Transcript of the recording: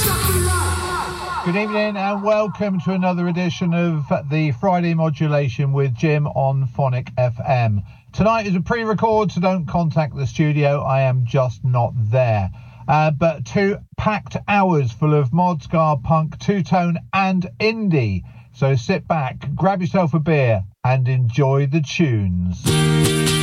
Good evening and welcome to another edition of the Friday Modulation with Jim on Phonic FM. Tonight is a pre-record, so don't contact the studio. I am just not there. But 2 packed hours full of mod, ska, punk, two-tone and indie. So sit back, grab yourself a beer and enjoy the tunes.